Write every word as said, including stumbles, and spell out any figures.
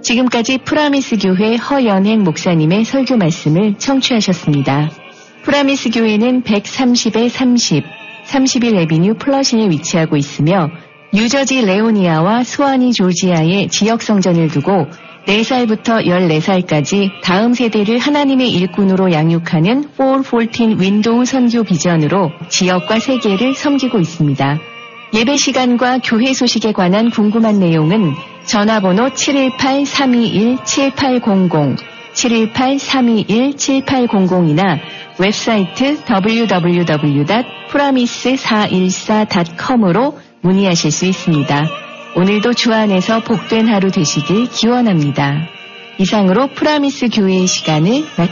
지금까지 프라미스 교회 허연행 목사님의 설교 말씀을 청취하셨습니다. 프라미스 교회는 백삼십에 삼십, 삼십일 에비뉴 플러싱에 위치하고 있으며 뉴저지 레오니아와 스와니 조지아의 지역 성전을 두고 네 살부터 열네 살까지 다음 세대를 하나님의 일꾼으로 양육하는 사백십사 윈도우 선교 비전으로 지역과 세계를 섬기고 있습니다. 예배 시간과 교회 소식에 관한 궁금한 내용은 전화번호 칠일팔 삼이일 칠팔공공, 칠일팔 삼이일 칠팔공공이나 웹사이트 더블유 더블유 더블유 닷 프라미스 사일사 닷 컴으로 문의하실 수 있습니다. 오늘도 주 안에서 복된 하루 되시길 기원합니다. 이상으로 프라미스 교회의 시간을 마칩니다.